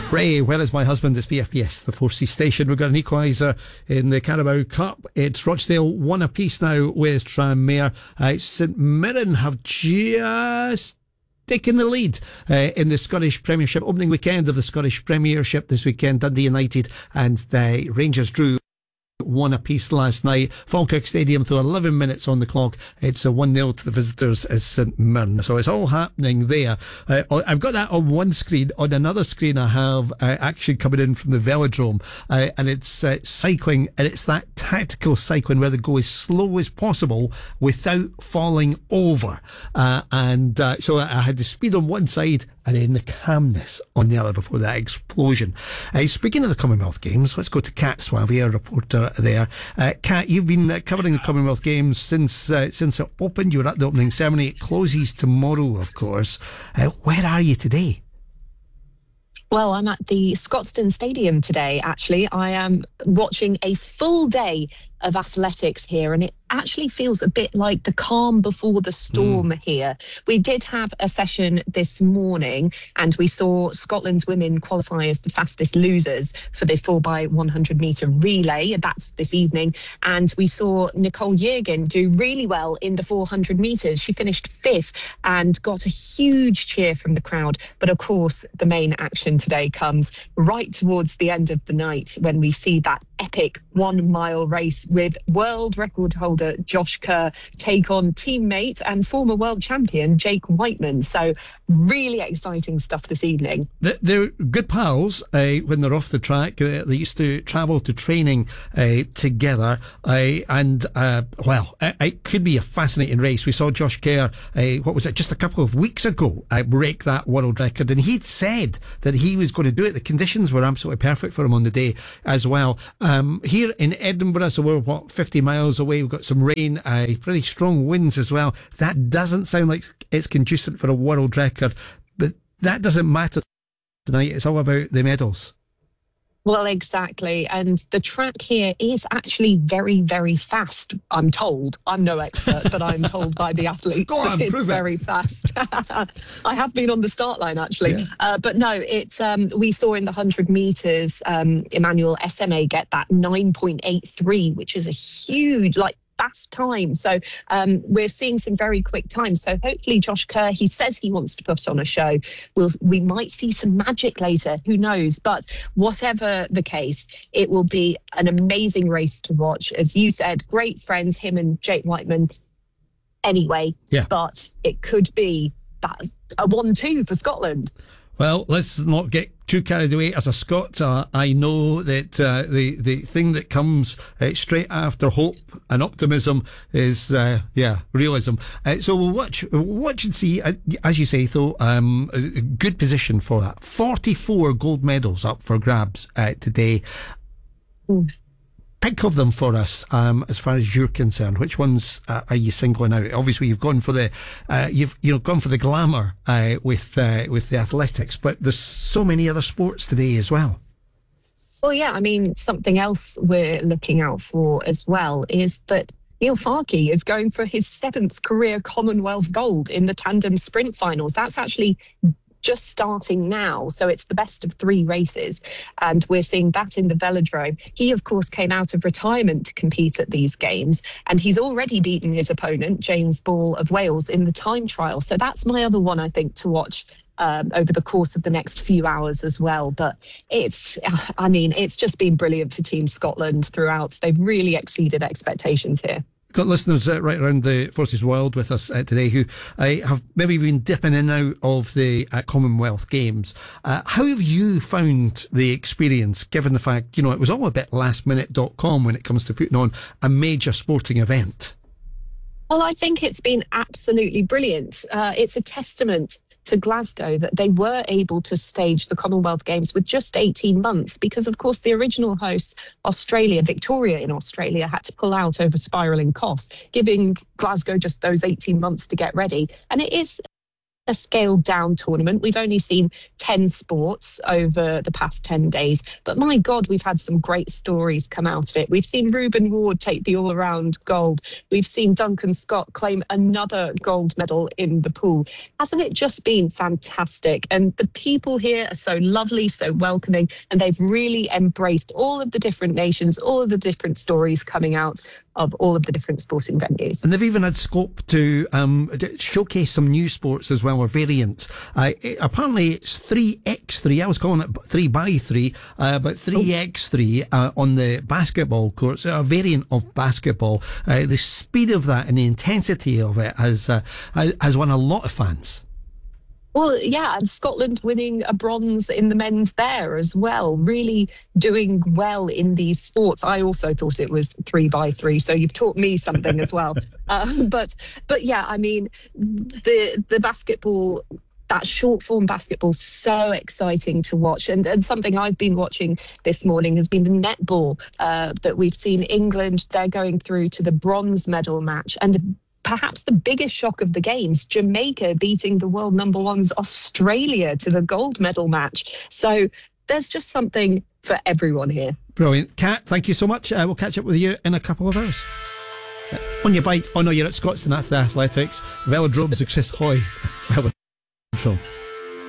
Ray, where is my husband? It's BFBS, the 4C station. We've got an equaliser in the Carabao Cup. It's Rochdale one apiece now with Tranmere. St Mirren have just taken the lead in the Scottish Premiership. Opening weekend of the Scottish Premiership this weekend. Dundee United and the Rangers drew one apiece last night. Falkirk Stadium to 11 minutes on the clock. It's a 1-0 to the visitors as St Mirren. So it's all happening there. I've got that on one screen. On another screen I have action coming in from the Velodrome, and it's cycling, and it's that tactical cycling where they go as slow as possible without falling over. So I had the speed on one side and then the calmness on the other before that explosion. Speaking of the Commonwealth Games, let's go to Kat Swavey, our reporter there. Kat, you've been covering the Commonwealth Games since it opened. You were at the opening ceremony. It closes tomorrow, of course. Where are you today? Well, I'm at the Scotstoun Stadium today, actually. I am watching a full day of athletics here, and it actually feels a bit like the calm before the storm here. We did have a session this morning, and we saw Scotland's women qualify as the fastest losers for the 4x100 metre relay. That's this evening. And we saw Nicole Yergin do really well in the 400 metres. She finished 5th and got a huge cheer from the crowd. But of course, the main action today comes right towards the end of the night when we see that epic 1 mile race with world record holder Josh Kerr take on teammate and former world champion Jake Whiteman. So really exciting stuff this evening. They're good pals when they're off the track. They used to travel to training together, it could be a fascinating race. We saw Josh Kerr, just a couple of weeks ago, break that world record, and he'd said that he was going to do it. The conditions were absolutely perfect for him on the day as well. Here in Edinburgh, so we're 50 miles away, we've got some rain, pretty strong winds as well. That doesn't sound like it's conducive for a world record, but that doesn't matter tonight. It's all about the medals. Well, exactly. And the track here is actually very, very fast, I'm told. I'm no expert, but I'm told by the athletes Go on, that it's prove very it. fast. I have been on the start line, actually. Yeah. But no, it's we saw in the 100 metres, Emmanuel SMA get that 9.83, which is a huge, fast time. So we're seeing some very quick times. So hopefully Josh Kerr, he says he wants to put on a show. We might see some magic later, who knows? But whatever the case, it will be an amazing race to watch. As you said, great friends, him and Jake Whiteman anyway. Yeah. But it could be a 1-2 for Scotland. Well, let's not get too carried away. As a Scot, I know that the thing that comes straight after hope and optimism is realism. So we'll watch and see. As you say, though, a good position for that. 44 gold medals up for grabs today. Pick of them for us, as far as you're concerned. Which ones are you singling out? Obviously, you've gone for the gone for the glamour with the athletics, but there's so many other sports today as well. Well, yeah, I mean, something else we're looking out for as well is that Neil Farke is going for his 7th career Commonwealth gold in the tandem sprint finals. That's actually just starting now, so it's the best of 3 races, and we're seeing that in the Velodrome. He, of course, came out of retirement to compete at these games, and he's already beaten his opponent, James Ball of Wales, in the time trial. So that's my other one, I think, to watch over the course of the next few hours as well. But it's just been brilliant for Team Scotland throughout. They've really exceeded expectations here. Got listeners right around the Forces World with us today who have maybe been dipping in and out of the Commonwealth Games. How have you found the experience, given the fact, it was all a bit lastminute.com when it comes to putting on a major sporting event? Well, I think it's been absolutely brilliant. It's a testament to Glasgow that they were able to stage the Commonwealth Games with just 18 months because, of course, the original hosts, Australia, Victoria in Australia, had to pull out over spiralling costs, giving Glasgow just those 18 months to get ready. And it is a scaled down tournament. We've only seen 10 sports over the past 10 days, but my God, we've had some great stories come out of it. We've seen Reuben Ward take the all-around gold. We've seen Duncan Scott claim another gold medal in the pool. Hasn't it just been fantastic? And the people here are so lovely, so welcoming, and they've really embraced all of the different nations, all of the different stories coming out of all of the different sporting venues. And they've even had scope to showcase some new sports as well, or variants. Apparently it's 3x3. I was calling it 3x3, but 3x3 on the basketball courts, a variant of basketball. The speed of that and the intensity of it has won a lot of fans. Well, yeah, and Scotland winning a bronze in the men's there as well, really doing well in these sports. I also thought it was 3x3, so you've taught me something as well. But yeah, I mean, the basketball, that short form basketball, so exciting to watch. And something I've been watching this morning has been the netball that we've seen England. They're going through to the bronze medal match. And perhaps the biggest shock of the games, Jamaica beating the world number ones Australia to the gold medal match. So there's just something for everyone here. Brilliant. Kat, thank you so much. We'll catch up with you in a couple of hours. On your bike. Oh no, you're at Scotstoun Athletics. Velodrome Success Hoy. Velodrome.